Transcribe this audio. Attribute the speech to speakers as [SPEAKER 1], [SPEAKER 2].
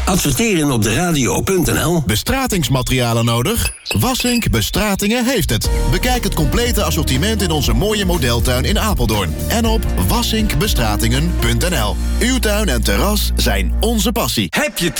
[SPEAKER 1] Adverteren op de radio.nl.
[SPEAKER 2] Bestratingsmaterialen nodig? Wassink Bestratingen heeft het. Bekijk het complete assortiment in onze mooie modeltuin in Apeldoorn. En op wassinkbestratingen.nl. Uw tuin en terras zijn onze passie.
[SPEAKER 1] Heb je